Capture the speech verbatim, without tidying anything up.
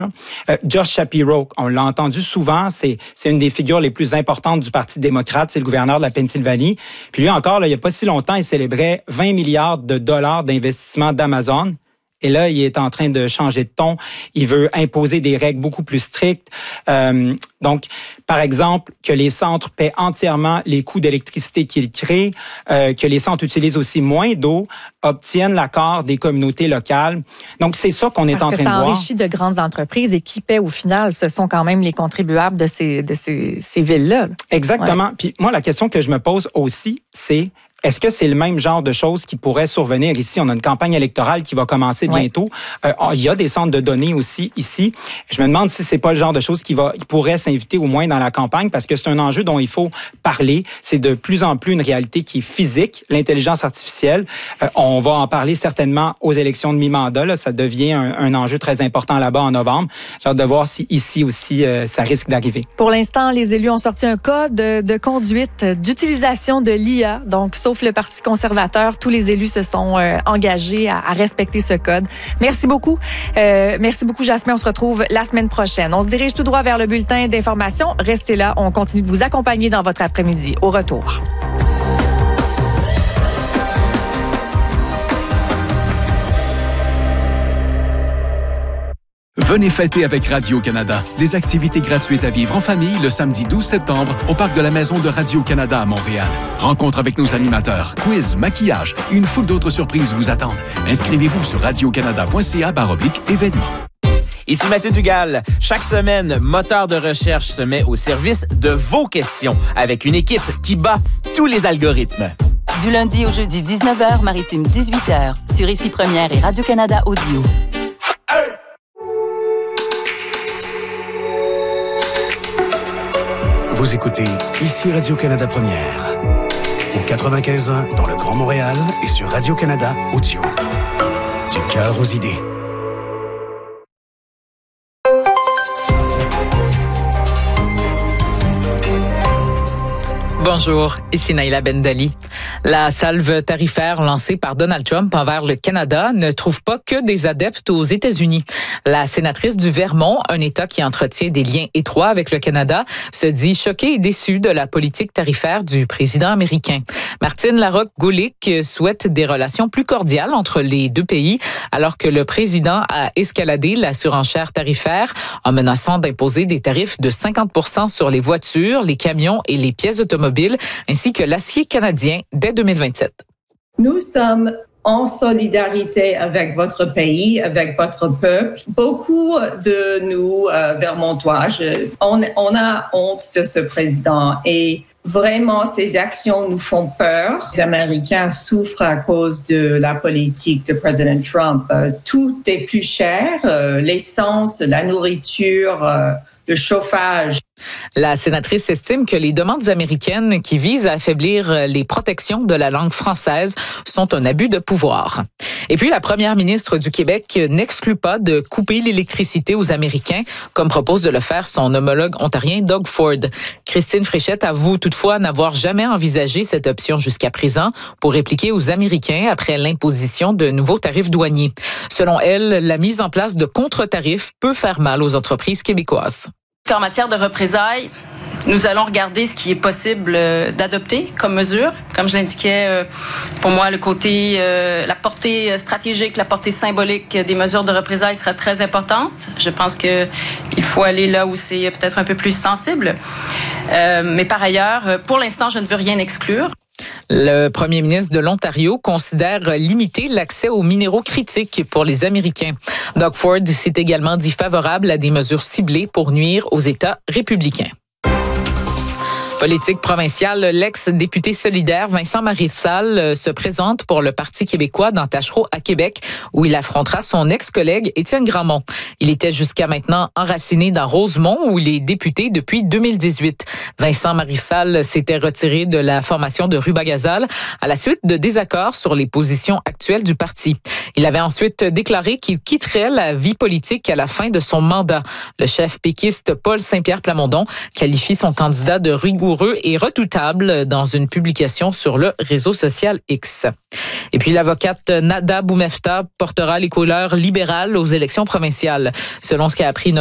Euh, Josh Shapiro, on l'a entendu souvent, c'est, c'est une des figures les plus importantes du Parti démocrate, c'est le gouverneur de la Pennsylvanie. Puis lui encore, là, il n'y a pas si longtemps, il célébrait vingt milliards de dollars d'investissement d'Amazon. Et là, il est en train de changer de ton. Il veut imposer des règles beaucoup plus strictes. Euh, donc, par exemple, que les centres paient entièrement les coûts d'électricité qu'ils créent, euh, que les centres utilisent aussi moins d'eau, obtiennent l'accord des communautés locales. Donc, c'est ça qu'on est Parce en train de voir. Parce que ça enrichit de grandes entreprises et qui paient au final, ce sont quand même les contribuables de ces, de ces, ces villes-là. Exactement. Ouais. Puis moi, la question que je me pose aussi, c'est est-ce que c'est le même genre de choses qui pourrait survenir ici? On a une campagne électorale qui va commencer bientôt. Ouais. Euh, il y a des centres de données aussi ici. Je me demande si c'est pas le genre de choses qui, va, qui pourrait s'inviter au moins dans la campagne parce que c'est un enjeu dont il faut parler. C'est de plus en plus une réalité qui est physique, l'intelligence artificielle. Euh, on va en parler certainement aux élections de mi-mandat. Là. Ça devient un, un enjeu très important là-bas en novembre. J'ai hâte de voir si ici aussi, euh, ça risque d'arriver. Pour l'instant, les élus ont sorti un code de, de conduite d'utilisation de l'I A. Donc, sauf le Parti conservateur, tous les élus se sont euh, engagés à, à respecter ce code. Merci beaucoup. Euh, merci beaucoup, Jasmin. On se retrouve la semaine prochaine. On se dirige tout droit vers le bulletin d'information. Restez là. On continue de vous accompagner dans votre après-midi. Au retour. Venez fêter avec Radio-Canada. Des activités gratuites à vivre en famille le samedi douze septembre au parc de la Maison de Radio-Canada à Montréal. Rencontre avec nos animateurs, quiz, maquillage et une foule d'autres surprises vous attendent. Inscrivez-vous sur radiocanada.ca baroblique événements. Ici Mathieu Dugal. Chaque semaine, Moteur de recherche se met au service de vos questions avec une équipe qui bat tous les algorithmes. Du lundi au jeudi, dix-neuf heures, Maritime dix-huit heures, sur Ici Première et Radio-Canada Audio. Vous écoutez Ici Radio-Canada Première, au quatre-vingt-quinze ans dans le Grand Montréal et sur Radio-Canada Audio. Du cœur aux idées. Bonjour, ici Naïla Bendali. La salve tarifaire lancée par Donald Trump envers le Canada ne trouve pas que des adeptes aux États-Unis. La sénatrice du Vermont, un État qui entretient des liens étroits avec le Canada, se dit choquée et déçue de la politique tarifaire du président américain. Martine Larocque-Goulick souhaite des relations plus cordiales entre les deux pays, alors que le président a escaladé la surenchère tarifaire en menaçant d'imposer des tarifs de cinquante pour cent sur les voitures, les camions et les pièces automobiles, ainsi que l'acier canadien dès deux mille vingt-sept. Nous sommes en solidarité avec votre pays, avec votre peuple. Beaucoup de nous, euh, Vermontois, je, on, on a honte de ce président et vraiment, ces actions nous font peur. Les Américains souffrent à cause de la politique de président Trump. Euh, tout est plus cher, euh, l'essence, la nourriture, euh, le chauffage. La sénatrice estime que les demandes américaines qui visent à affaiblir les protections de la langue française sont un abus de pouvoir. Et puis, la première ministre du Québec n'exclut pas de couper l'électricité aux Américains, comme propose de le faire son homologue ontarien Doug Ford. Christine Fréchette avoue toutefois n'avoir jamais envisagé cette option jusqu'à présent pour répliquer aux Américains après l'imposition de nouveaux tarifs douaniers. Selon elle, la mise en place de contre-tarifs peut faire mal aux entreprises québécoises. En matière de représailles, nous allons regarder ce qui est possible d'adopter comme mesure. Comme je l'indiquais, pour moi, le côté, la portée stratégique, la portée symbolique des mesures de représailles sera très importante. Je pense qu'il faut aller là où c'est peut-être un peu plus sensible. Mais par ailleurs, pour l'instant, je ne veux rien exclure. Le premier ministre de l'Ontario considère limiter l'accès aux minéraux critiques pour les Américains. Doug Ford s'est également dit favorable à des mesures ciblées pour nuire aux États républicains. Politique provinciale, l'ex-député solidaire Vincent Marissal se présente pour le Parti québécois dans Tachereau à Québec, où il affrontera son ex-collègue Étienne Grandmont. Il était jusqu'à maintenant enraciné dans Rosemont, où il est député depuis deux mille dix-huit. Vincent Marissal s'était retiré de la formation de Rubagazal à la suite de désaccords sur les positions actuelles du parti. Il avait ensuite déclaré qu'il quitterait la vie politique à la fin de son mandat. Le chef péquiste Paul Saint-Pierre Plamondon qualifie son candidat de rigoureux rigoureux et redoutable dans une publication sur le réseau social X. Et puis l'avocate Nada Boumefta portera les couleurs libérales aux élections provinciales. Selon ce qu'a appris